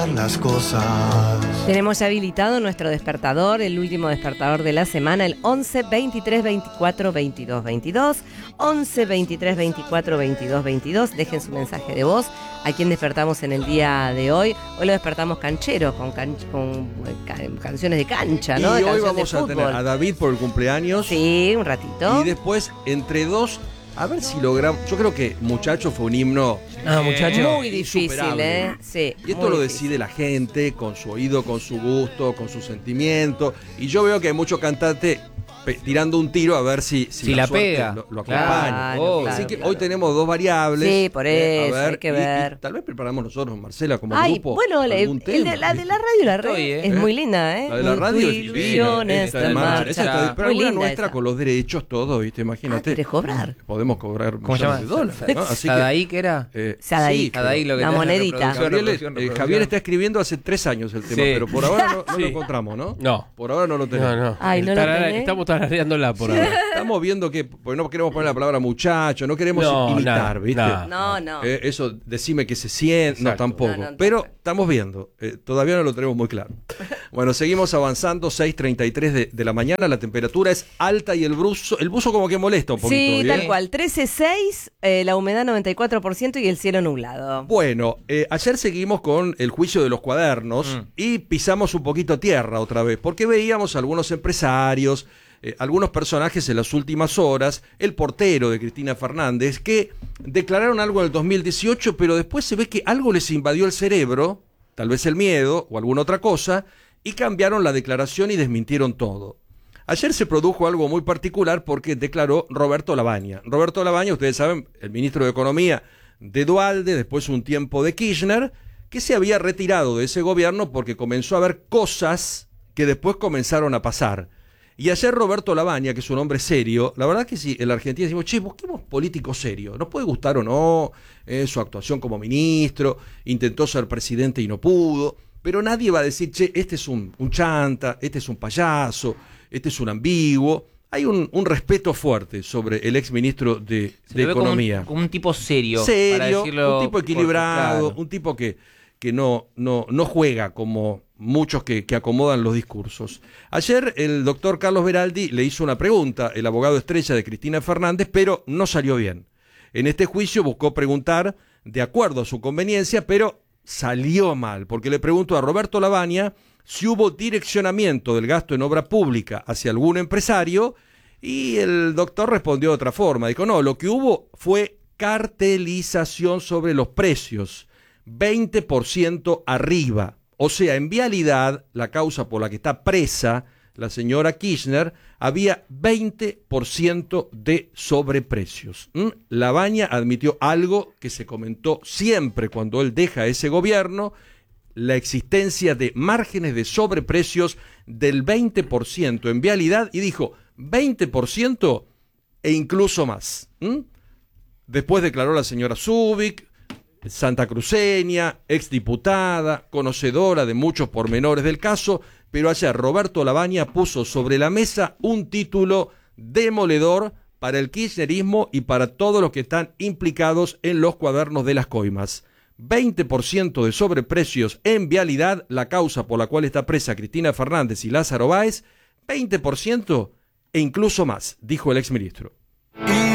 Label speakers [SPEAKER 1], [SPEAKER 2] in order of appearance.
[SPEAKER 1] las cosas.
[SPEAKER 2] Tenemos ya habilitado nuestro despertador, el último despertador de la semana, el 11 23 24 22 22. 11 23 24 22 22. Dejen su mensaje de voz. ¿A quién despertamos en el día de hoy? Hoy lo despertamos canchero, con canciones de cancha, ¿no?
[SPEAKER 3] Y
[SPEAKER 2] de
[SPEAKER 3] hoy
[SPEAKER 2] canción
[SPEAKER 3] vamos
[SPEAKER 2] de
[SPEAKER 3] a tener a David por el cumpleaños.
[SPEAKER 2] Sí, un ratito.
[SPEAKER 3] Y después, entre dos, a ver si logramos. Yo creo que Muchacho fue un himno.
[SPEAKER 4] Muchacho.
[SPEAKER 2] Muy difícil,
[SPEAKER 3] insuperable.
[SPEAKER 2] Sí.
[SPEAKER 3] Y esto lo decide la gente, con su oído, con su gusto, con su sentimiento. Y yo veo que hay muchos cantantes tirando un tiro a ver si
[SPEAKER 4] la
[SPEAKER 3] suerte
[SPEAKER 4] pega.
[SPEAKER 3] lo acompaña.
[SPEAKER 2] Claro,
[SPEAKER 3] Así que
[SPEAKER 2] claro.
[SPEAKER 3] hoy tenemos dos variables.
[SPEAKER 2] Sí, por eso,
[SPEAKER 3] a ver,
[SPEAKER 2] hay que ver.
[SPEAKER 3] Y tal vez preparamos nosotros, Marcela, como
[SPEAKER 2] Ay,
[SPEAKER 3] grupo.
[SPEAKER 2] bueno,
[SPEAKER 3] algún tema,
[SPEAKER 2] la de
[SPEAKER 3] ¿viste?
[SPEAKER 2] la radio, la red,
[SPEAKER 4] Estoy,
[SPEAKER 2] es muy linda, ¿eh?
[SPEAKER 3] La de la radio es
[SPEAKER 2] Intuición,
[SPEAKER 3] divina.
[SPEAKER 2] esta
[SPEAKER 3] Esta de marcha,
[SPEAKER 2] marcha.
[SPEAKER 3] esa está- pero
[SPEAKER 2] Muy
[SPEAKER 3] alguna
[SPEAKER 2] linda
[SPEAKER 3] nuestra
[SPEAKER 2] esa.
[SPEAKER 3] con los derechos, todo, ¿viste? Imagínate.
[SPEAKER 2] ¿Querés cobrar?
[SPEAKER 3] Podemos cobrar
[SPEAKER 4] ¿Cómo se
[SPEAKER 3] millones
[SPEAKER 4] llama?
[SPEAKER 3] de dólares, ¿no? Así que,
[SPEAKER 4] ¿Sadaí qué era?
[SPEAKER 2] Sadaí.
[SPEAKER 3] sí,
[SPEAKER 4] Sadaí, lo que
[SPEAKER 2] La
[SPEAKER 4] te hace
[SPEAKER 2] monedita.
[SPEAKER 4] reproducción.
[SPEAKER 3] Javier está escribiendo hace 3 años el tema,
[SPEAKER 4] Sí.
[SPEAKER 3] pero por ahora no
[SPEAKER 4] Sí.
[SPEAKER 3] lo encontramos, ¿no?
[SPEAKER 4] No.
[SPEAKER 3] Por ahora no lo tenemos.
[SPEAKER 4] No.
[SPEAKER 2] Ay, ¿no lo tenés?
[SPEAKER 4] Estamos tarareándola por ahora.
[SPEAKER 3] Estamos viendo que, porque no queremos poner la palabra muchacho, no queremos imitar,
[SPEAKER 4] nada,
[SPEAKER 3] ¿viste?
[SPEAKER 4] nada.
[SPEAKER 2] No.
[SPEAKER 3] Eso, decime que se siente, no,
[SPEAKER 4] Exacto.
[SPEAKER 3] tampoco.
[SPEAKER 2] No,
[SPEAKER 3] Pero
[SPEAKER 2] tampoco.
[SPEAKER 3] estamos viendo, todavía no lo tenemos muy claro. Bueno, seguimos avanzando, 6:33 de la mañana, la temperatura es alta y el buzo como que molesta un poquito.
[SPEAKER 2] Sí,
[SPEAKER 3] ¿bien?
[SPEAKER 2] tal cual. 13.6, la humedad 94% y el cielo nublado.
[SPEAKER 3] Bueno, ayer seguimos con el juicio de los cuadernos y pisamos un poquito tierra otra vez, porque veíamos algunos empresarios, algunos personajes en las últimas horas, el portero de Cristina Fernández, que declararon algo en el 2018, pero después se ve que algo les invadió el cerebro, tal vez el miedo o alguna otra cosa, y cambiaron la declaración y desmintieron todo. Ayer se produjo algo muy particular porque declaró Roberto Lavagna. Roberto Lavagna, ustedes saben, el ministro de Economía de Duhalde, después un tiempo de Kirchner, que se había retirado de ese gobierno porque comenzó a haber cosas que después comenzaron a pasar. Y ayer Roberto Lavagna, que es un hombre serio, la verdad que sí, en la Argentina decimos, che, busquemos político serio, nos puede gustar o no, su actuación como ministro, intentó ser presidente y no pudo, pero nadie va a decir, che, este es un chanta, este es un payaso, este es un ambiguo. Hay un respeto fuerte sobre el exministro de Economía.
[SPEAKER 4] Como un tipo serio. para
[SPEAKER 3] Serio,
[SPEAKER 4] decirlo
[SPEAKER 3] un tipo equilibrado,
[SPEAKER 4] claro.
[SPEAKER 3] un tipo que no juega como muchos que acomodan los discursos. Ayer el doctor Carlos Beraldi le hizo una pregunta, el abogado estrella de Cristina Fernández, pero no salió bien. En este juicio buscó preguntar de acuerdo a su conveniencia, pero salió mal, porque le preguntó a Roberto Lavagna si hubo direccionamiento del gasto en obra pública hacia algún empresario, y el doctor respondió de otra forma. Dijo, no, lo que hubo fue cartelización sobre los precios, 20% arriba. O sea, en vialidad, la causa por la que está presa la señora Kirchner, había 20% de sobreprecios. Lavagna admitió algo que se comentó siempre cuando él deja ese gobierno, la existencia de márgenes de sobreprecios del 20% en vialidad, y dijo 20% e incluso más. Después declaró la señora Zubik, santacruceña, exdiputada, conocedora de muchos pormenores del caso, pero ayer Roberto Lavagna puso sobre la mesa un título demoledor para el kirchnerismo y para todos los que están implicados en los cuadernos de las coimas. 20% de sobreprecios en vialidad, la causa por la cual está presa Cristina Fernández y Lázaro Báez, 20% e incluso más, dijo el exministro.
[SPEAKER 1] Y